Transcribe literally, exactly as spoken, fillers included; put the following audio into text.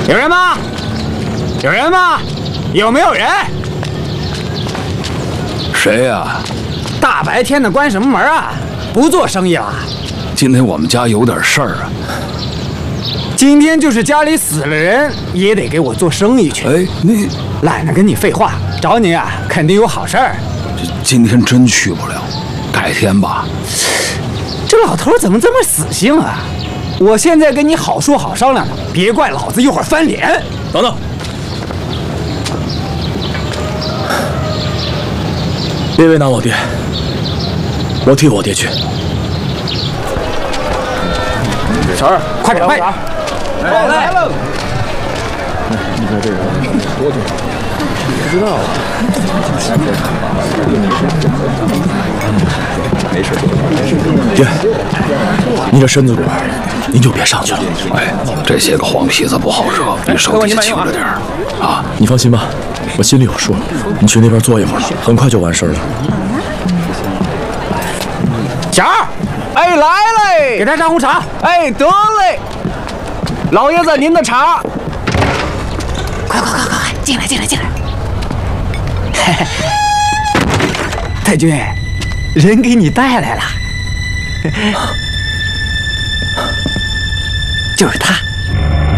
有人吗？有人吗？有没有人？ 谁呀？ 大白天的关什么门啊？不做生意了？ 今天我们家有点事儿啊。 今天就是家里死了人，也得给我做生意去。 哎，你懒得跟你废话，找你啊，肯定有好事儿。 这今天真去不了，改天吧。 这老头怎么这么死性啊？我现在跟你好说好商量的，别怪老子一会儿翻脸。 等等，别为难我爹，我替我爹去。 小二，快点快点！好嘞。 你看这个多久？不知道啊。没事，没事。爹，你这身子骨，您就别上去了。 哎，这些个黄皮子不好惹，你手底下轻着点儿啊！ 你放心吧，我心里有数。你去那边坐一会儿，很快就完事儿了。 小二， 哎，来嘞！ 给他上壶茶。 哎，得嘞。老爷子，您的茶。 快快快快快，进来进来进来！太君，人给你带来了，就是他。